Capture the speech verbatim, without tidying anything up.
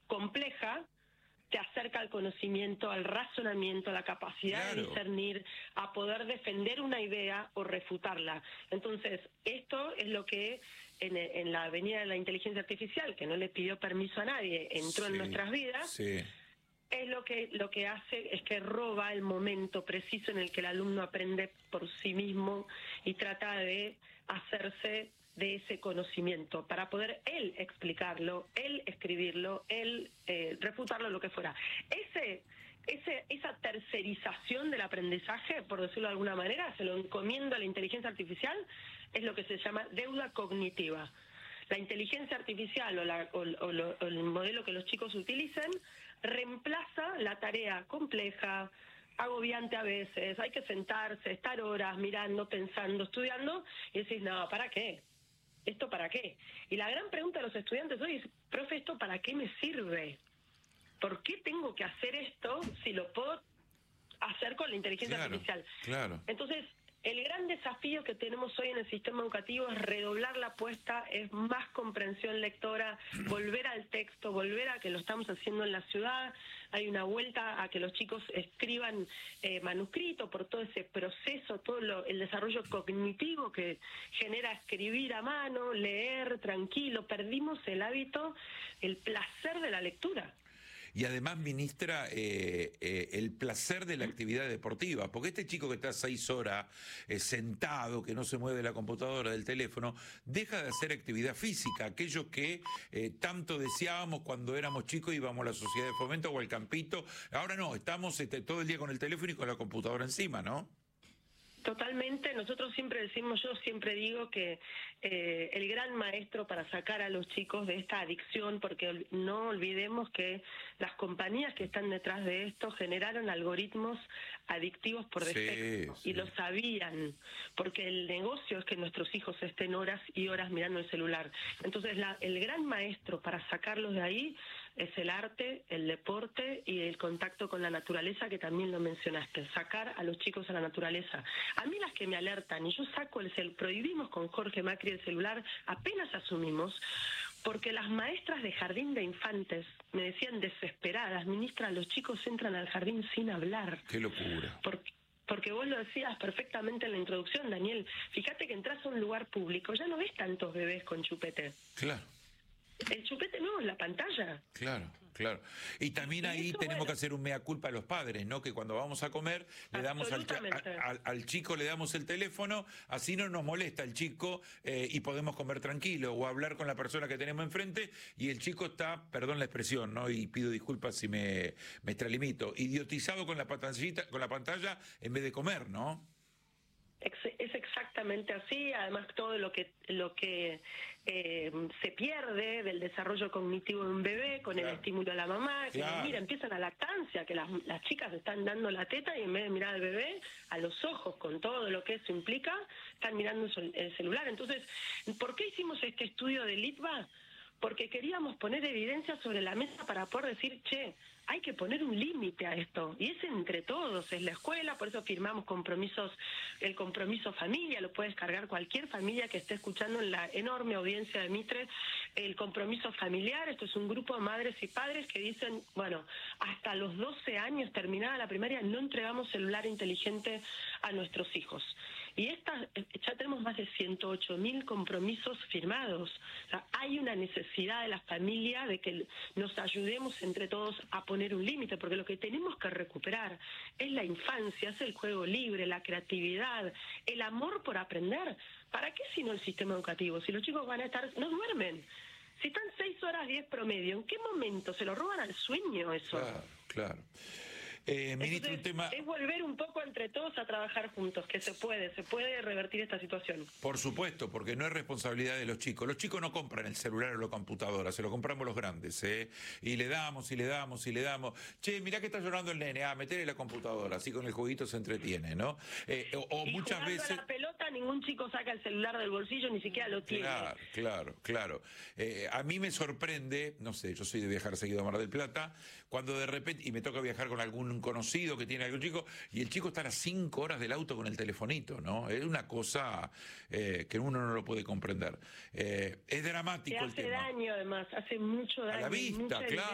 compleja te acerca al conocimiento, al razonamiento, a la capacidad claro. de discernir, a poder defender una idea o refutarla. Entonces, esto es lo que en, en la avenida de la inteligencia artificial, que no le pidió permiso a nadie, entró sí, en nuestras vidas, sí. es lo que, lo que hace es que roba el momento preciso en el que el alumno aprende por sí mismo y trata de hacerse de ese conocimiento, para poder él explicarlo, él escribirlo, él eh, refutarlo, lo que fuera. Ese, ese, esa tercerización del aprendizaje, por decirlo de alguna manera, se lo encomiendo a la inteligencia artificial, es lo que se llama deuda cognitiva. La inteligencia artificial o, la, o, o, lo, o el modelo que los chicos utilicen reemplaza la tarea compleja, agobiante a veces, hay que sentarse, estar horas mirando, pensando, estudiando, y decís, no, ¿para qué? ¿Esto para qué? Y la gran pregunta de los estudiantes hoy es, profe, ¿esto para qué me sirve? ¿Por qué tengo que hacer esto si lo puedo hacer con la inteligencia claro, artificial? Claro. Entonces, el gran desafío que tenemos hoy en el sistema educativo es redoblar la apuesta, es más comprensión lectora, volver al texto, volver a que lo estamos haciendo en la ciudad. Hay una vuelta a que los chicos escriban eh, manuscrito por todo ese proceso, todo lo, el desarrollo cognitivo que genera escribir a mano, leer tranquilo. Perdimos el hábito, el placer de la lectura. Y además, ministra, eh, eh, el placer de la actividad deportiva, porque este chico que está seis horas eh, sentado, que no se mueve de la computadora, del teléfono, deja de hacer actividad física, aquello que eh, tanto deseábamos cuando éramos chicos, íbamos a la sociedad de fomento o al campito. Ahora no, estamos este, todo el día con el teléfono y con la computadora encima, ¿no? Totalmente, nosotros siempre decimos, yo siempre digo que eh, el gran maestro para sacar a los chicos de esta adicción, porque no olvidemos que las compañías que están detrás de esto generaron algoritmos adictivos por defecto, sí, sí. y lo sabían, porque el negocio es que nuestros hijos estén horas y horas mirando el celular. Entonces la, el gran maestro para sacarlos de ahí es el arte, el deporte y el contacto con la naturaleza, que también lo mencionaste, sacar a los chicos a la naturaleza. A mí las que me alertan, y yo saco el cel, prohibimos con Jorge Macri el celular, apenas asumimos, porque las maestras de jardín de infantes me decían desesperadas, ministra, los chicos entran al jardín sin hablar. ¡Qué locura! Porque Porque vos lo decías perfectamente en la introducción, Daniel, fíjate que entras a un lugar público, ya no ves tantos bebés con chupete. Claro. El chupete no, es la pantalla. Claro, claro. Y también ahí eso, tenemos bueno, que hacer un mea culpa a los padres, ¿no? Que cuando vamos a comer, le damos al, al, al chico le damos el teléfono, así no nos molesta el chico eh, y podemos comer tranquilo o hablar con la persona que tenemos enfrente, y el chico está, perdón la expresión, ¿no? Y pido disculpas si me, me extralimito, idiotizado con la pantallita, con la pantalla en vez de comer, ¿no? Es exactamente así, además todo lo que lo que eh, se pierde del desarrollo cognitivo de un bebé con claro. el estímulo a la mamá, que claro. mira, empiezan a lactancia, que las, las chicas están dando la teta y en vez de mirar al bebé, a los ojos, con todo lo que eso implica, están mirando el celular. Entonces, ¿por qué hicimos este estudio de Litva? Porque queríamos poner evidencia sobre la mesa para poder decir, che, hay que poner un límite a esto, y es entre todos, es la escuela, por eso firmamos compromisos, el compromiso familia, lo puede descargar cualquier familia que esté escuchando en la enorme audiencia de Mitre, el compromiso familiar. Esto es un grupo de madres y padres que dicen, bueno, hasta los doce años, terminada la primaria, no entregamos celular inteligente a nuestros hijos. Y esta, ya tenemos más de ciento ocho mil compromisos firmados. O sea, hay una necesidad de la familia de que nos ayudemos entre todos a poner un límite, porque lo que tenemos que recuperar es la infancia, es el juego libre, la creatividad, el amor por aprender. ¿Para qué si no el sistema educativo? Si los chicos van a estar, no duermen. Si están seis horas diez promedio, ¿en qué momento se lo roban al sueño eso? Claro, claro. Eh, ministro, Entonces, un tema... es volver un poco entre todos a trabajar juntos, que se puede, se puede revertir esta situación. Por supuesto, porque no es responsabilidad de los chicos. Los chicos no compran el celular o la computadora, se lo compramos los grandes, ¿eh? Y le damos, y le damos, y le damos. Che, mirá que está llorando el nene, ah, metele la computadora, así con el jueguito se entretiene, ¿no? Eh, o o y muchas veces... a la pelota, ningún chico saca el celular del bolsillo, ni siquiera lo tiene. Claro, claro, claro. Eh, a mí me sorprende, no sé, yo soy de viajar seguido a Mar del Plata, cuando de repente, y me toca viajar con algún conocido que tiene algún chico, y el chico está a las cinco horas del auto con el telefonito, ¿no? Es una cosa eh, que uno no lo puede comprender. Eh, es dramático el tema. Hace daño, además, hace mucho daño. A la vista, claro.